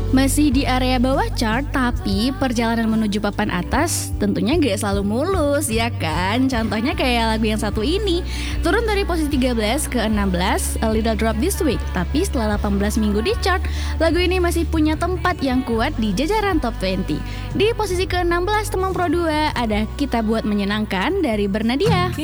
Masih di area bawah chart, tapi perjalanan menuju papan atas tentunya gak selalu mulus, ya kan? Contohnya kayak lagu yang satu ini, turun dari posisi 13 ke 16, A Little Drop This Week. Tapi setelah 18 minggu di chart, lagu ini masih punya tempat yang kuat di jajaran top 20. Di posisi ke-16 teman Pro 2 ada Kita Buat Menyenangkan dari Bernadia.